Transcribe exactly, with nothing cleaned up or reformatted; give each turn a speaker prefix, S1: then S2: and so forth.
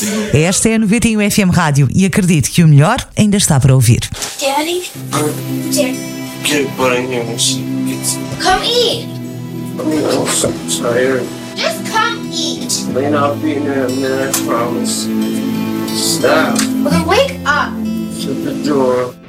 S1: Esta é a noventa e um F M Rádio e acredito que o melhor ainda está para ouvir.
S2: Daddy? Dad.
S3: Get butt in here when she gets.
S2: Come eat.
S3: I'm so tired.
S2: Just come eat.
S3: Lane, I'll be in there in a minute, I promise. Stop.
S2: Well, then wake up.
S3: Shut the door.